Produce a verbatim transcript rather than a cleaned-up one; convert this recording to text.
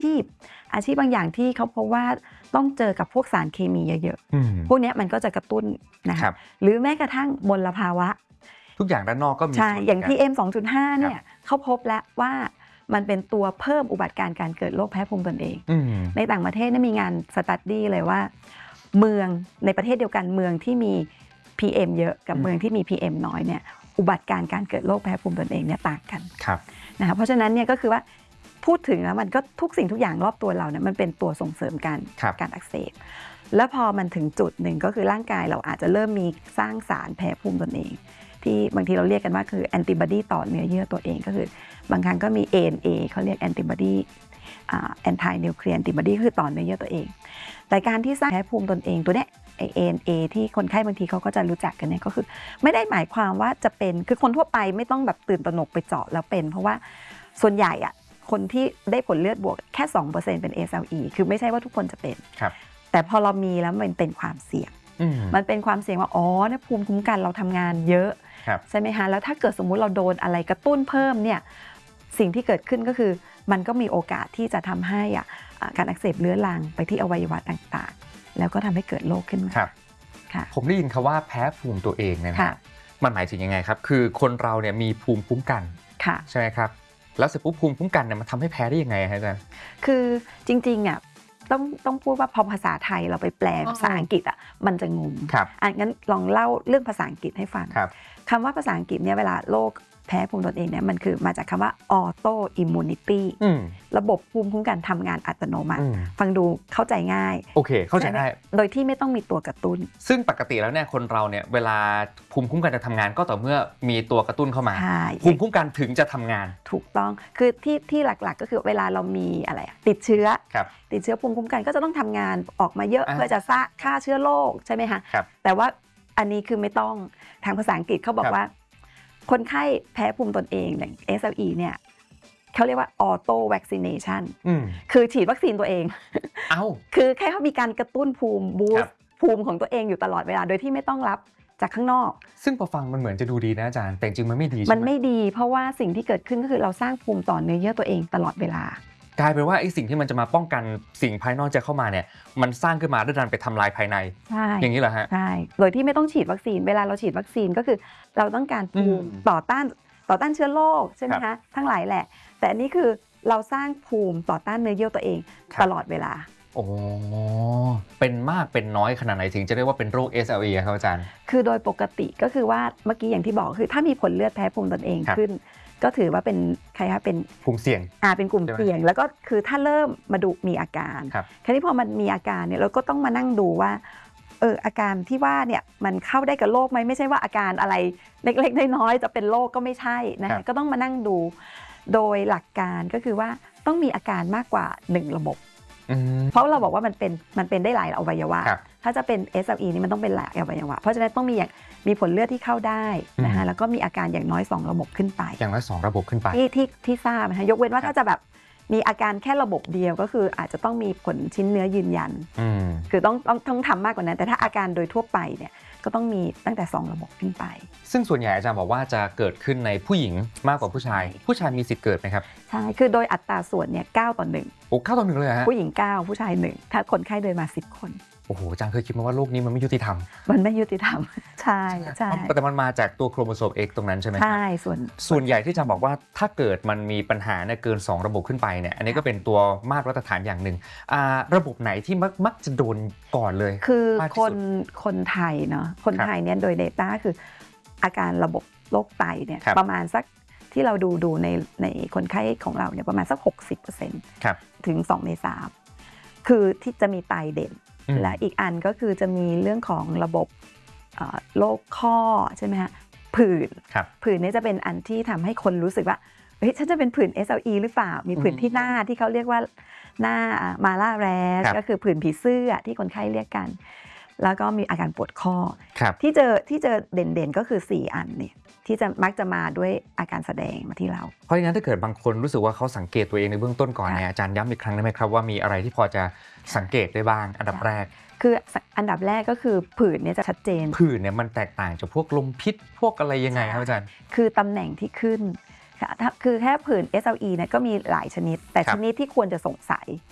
ชีพอาชีพบางอย่างที่เขาพบว่าต้องเจอกับพวกสารเคมีเยอะๆพวกนี้มันก็จะกระตุ้นนะคะหรือแม้กระทั่งมลภาวะทุกอย่างด้านนอกก็มีใช่อย่าง พี เอ็ม สองจุดห้า เนี่ยเขาพบแล้วว่ามันเป็นตัวเพิ่มอุบัติการณ์การเกิดโรคแพ้ภูมิตนเองในต่างประเทศมีงานสตั๊ดดี้เลยว่าเมืองในประเทศเดียวกันเมืองที่มี พี เอ็ม เยอะกับเมืองที่มี พี เอ็ม น้อยเนี่ยอุบัติการณ์การเกิดโรคแพ้ภูมิตนเองเนี่ยต่างกันนะคะเพราะฉะนั้นเนี่ยก็คือว่าพูดถึงแล้วมันก็ทุกสิ่งทุกอย่างรอบตัวเราเนี่ยมันเป็นตัวส่งเสริมการการอักเสบแล้วพอมันถึงจุดหนึ่งก็คือร่างกายเราอาจจะเริ่มมีสร้างสารแพ้ภูมิตนเองที่บางทีเราเรียกกันว่าคือแอนติบอดีต่อเนื้อเยื่อตัวเองก็คือบางครั้งก็มี เอ เอ็น เอ เขาเรียกแอนติบอดีอ่าแอนตี้นิวเคลียร์แอนติบอดีคือต่อเนื้อเยื่อตัวเองแต่การที่สร้างแพ้ภูมิตนเองตัวเนี้ย เอ เอ็น เอ ที่คนไข้บางทีเขาก็จะรู้จักกันเนี่ยก็คือไม่ได้หมายความว่าจะเป็นคือคนทั่วไปไม่ต้องแบบตื่นตระหนกไปเจาะแล้วเป็นเพราะว่าส่วนใหญ่อะคนที่ได้ผลเลือดบวกแค่ สองเปอร์เซ็นต์ เป็น เอ เอส แอล อี คือไม่ใช่ว่าทุกคนจะเป็นแต่พอเรามีแล้วมันเป็นความเสี่ยงมันเป็นความเสี่ยงว่าอ๋อเนี่ยภูมิคุ้มกันเราทำงานเยอะใช่ไหมคะแล้วถ้าเกิดสมมุติเราโดนอะไรกระตุ้นเพิ่มเนี่ยสิ่งที่เกิดขึ้นก็คือมันก็มีโอกาสที่จะทำให้อ่ะการอักเสบเรื้อรังไปที่อวัยวะต่างๆแล้วก็ทำให้เกิดโรคขึ้นมาผมได้ยินคำว่าแพ้ภูมิตัวเองเนี่ยนะมันหมายถึงยังไงครับคือคนเราเนี่ยมีภูมิคุ้มกันใช่ไหมครับแล้วเสร็จปุ๊บภูมิคุ้มกันเนี่ยมันทำให้แพ้ได้ยังไงครับอาจารย์คือจริงๆอ่ะต้องต้องพูดว่าพอภาษาไทยเราไปแปลภาษาอังกฤษอ่ะมันจะงงอ่ะงั้นลองเล่าเรื่องภาษาอังกฤษให้ฟังคำว่าภาษาอังกฤษเนี่ยเวลาโรคแพ้ภูมิตนเองเนี่ยมันคือมาจากคำว่าออโตอิมมูนิตี้ระบบภูมิคุ้มกันทำงานอัตโนมัติฟังดูเข้าใจง่ายโอเคเข้าใจง่ายโดยที่ไม่ต้องมีตัวกระตุ้นซึ่งปกติแล้วเนี่ยคนเราเนี่ยเวลาภูมิคุ้มกันจะทำงานก็ต่อเมื่อมีตัวกระตุ้นเข้ามาภูมิคุ้มกันถึงจะทำงานถูกต้องคือที่ที่หลักๆก็คือเวลาเรามีอะไรติดเชื้อติดเชื้อภูมิคุ้มกันก็จะต้องทำงานออกมาเยอะเพื่อจะฆ่าเชื้อโรคใช่ไหมคะแต่ว่าอันนี้คือไม่ต้องทางภาษาอังกฤษเขาบอกว่าคนไข้แพ้ภูมิตนเองอย่าง เอ เอส แอล อี เนี่ยเขาเรียกว่า auto vaccination คือฉีดวัคซีนตัวเองเอ้าคือแค่เขามีการกระตุ้นภูมิบูสต์ภูมิของตัวเองอยู่ตลอดเวลาโดยที่ไม่ต้องรับจากข้างนอกซึ่งพอฟังมันเหมือนจะดูดีนะอาจารย์แต่จริงมันไม่ดีมันไม่ดีเพราะว่าสิ่งที่เกิดขึ้นก็คือเราสร้างภูมิต่อเนื้อเยื่อตัวเองตลอดเวลากลายเป็นว่าไอ้สิ่งที่มันจะมาป้องกันสิ่งภายนอกจะเข้ามาเนี่ยมันสร้างขึ้นมาด้วยดันไปทำลายภายในอย่างนี้เหรอฮะใช่โดยที่ไม่ต้องฉีดวัคซีนเวลาเราฉีดวัคซีนก็คือเราต้องการภูมิต่อต้านต่อต้านเชื้อโรคใช่ไหมคะทั้งหลายแหละแต่อันนี้คือเราสร้างภูมิต่อต้านเนื้อเยื่อตัวเองตลอดเวลาโอ้เป็นมากเป็นน้อยขนาดไหนถึงจะเรียกว่าเป็นโรค เอส แอล อี ครับอาจารย์คือโดยปกติก็คือว่าเมื่อกี้อย่างที่บอกคือถ้ามีผลเลือดแพ้ภูมิตนเองขึ้นก็ถือว่าเป็นใครคะเป็นกลุ่มเสี่ยงอ่าเป็นกลุ่มเสี่ยงแล้วก็คือถ้าเริ่มมาดูมีอาการคราวนี้พอมันมีอาการเนี่ยเราก็ต้องมานั่งดูว่าเอออาการที่ว่าเนี่ยมันเข้าได้กับโรคไหมไม่ใช่ว่าอาการอะไรเล็กๆน้อยๆจะเป็นโรคก็ไม่ใช่นะคะก็ต้องมานั่งดูโดยหลักการก็คือว่าต้องมีอาการมากกว่าหนึ่งระบบเพราะเราบอกว่ามันเป็นมันเป็นได้หลายอวัยวะถ้าจะเป็น เอส แอล อี นี่มันต้องเป็นหลายอวัยวะเพราะฉะนั้นต้องมีอย่างมีผลเลือดที่เข้าได้นะคะแล้วก็มีอาการอย่างน้อยสองระบบขึ้นไปอย่างน้อยสองระบบขึ้นไปที่ที่ที่ทราบนะคะยกเว้นว่าถ้าจะแบบมีอาการแค่ระบบเดียวก็คืออาจจะต้องมีผลชิ้นเนื้อยืนยันคือต้องต้องต้องทำมากกว่านั้นแต่ถ้าอาการโดยทั่วไปเนี่ยก็ต้องมีตั้งแต่สองระบบขึ้นไปซึ่งส่วนใหญ่อาจารย์บอกว่าจะเกิดขึ้นในผู้หญิงมากกว่าผู้ชายผู้ชายมีสิทธิ์เกิดไหมครับใช่คือโดยอัตราส่วนเนี่ยเก้าต่อหนึ่งโอ้เก้าต่อหนึ่งเลยฮะผู้หญิงเก้าผู้ชายหนึ่งถ้าคนไข้เดินมาสิบคนโอ้โหอาจารย์เคยคิดไหมว่าโลกนี้มันไม่ยุติธรรมมันไม่ยุติธรรมใช่ใช่แต่มันมาจากตัวโครโมโซม X ตรงนั้นใช่ไหมใช่ส่วนส่วนใหญ่ที่อาจารย์บอกว่าถ้าเกิดมันมีปัญหาเนี่ยเกินสองระบบขึ้นไปเนี่ยอันนี้ก็เป็นตัวมาตรฐานอย่างหนึ่งระบบไหนที่มักมักจะโดนก่อนเลยคือคนคนไทยเนาะคนไทยเนี่ยโดย Data คืออาการระบบโรคไตเนี่ยประมาณสักที่เราดูดูในในคนไข้ของเราเนี่ยประมาณสัก หกสิบเปอร์เซ็นต์ ถึงสองในสามคือที่จะมีไตเด่นและอีกอันก็คือจะมีเรื่องของระบบโรคข้อใช่ไหมฮะผื่นผื่นนี้จะเป็นอันที่ทำให้คนรู้สึกว่าเฮ้ยฉันจะเป็นผื่น เอส แอล อี หรือเปล่ามีผื่นที่หน้าที่เขาเรียกว่าหน้ามาล่าแรสก็คือผื่นผีเสื้อที่คนไข้เรียกกันแล้วก็มีอาการปวดข้อที่เจอที่เจอเด่นๆก็คือสี่อันเนี่ยที่จะมักจะมาด้วยอาการแสดงมาที่เราเพราะฉะนั้นถ้าเกิดบางคนรู้สึกว่าเขาสังเกตตัวเองในเบื้องต้นก่อนเนี่ยอาจารย์ย้ำอีกครั้งได้ไหมครับว่ามีอะไรที่พอจะสังเกตได้บ้างอันดับแรกคืออันดับแรกก็คือผื่นเนี่ยจะชัดเจนผื่นเนี่ยมันแตกต่างจากพวกลมพิษพวกอะไรยังไงครับอาจารย์คือตำแหน่งที่ขึ้นค่ะคือแค่ผื่น เอส แอล อี เนี่ยก็มีหลายชนิดแต่ชนิดที่ควรจะสงสัย